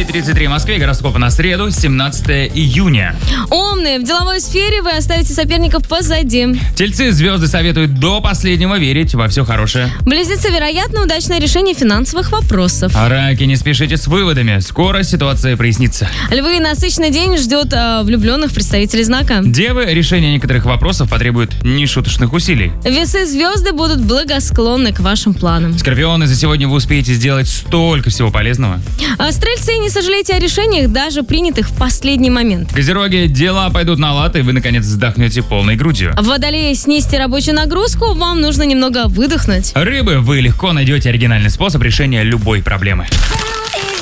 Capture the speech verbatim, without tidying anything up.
девять тридцать три в Москве, гороскоп на среду, семнадцатое июня. Умные, в деловой сфере вы оставите соперников позади. Тельцы, звезды советуют до последнего верить во все хорошее. Близнецы, вероятно, удачное решение финансовых вопросов. А раки, не спешите с выводами, скоро ситуация прояснится. Львы, насыщенный день ждет э, влюбленных представителей знака. Девы, решение некоторых вопросов потребует нешуточных усилий. Весы, звезды будут благосклонны к вашим планам. Скорпионы, за сегодня вы успеете сделать столько всего полезного. А стрельцы, не сожалейте о решениях, даже принятых в последний момент. Козероги, дела пойдут на лад, и вы, наконец, вздохнете полной грудью. Водолеи, снизьте рабочую нагрузку, вам нужно немного выдохнуть. Рыбы, вы легко найдете оригинальный способ решения любой проблемы.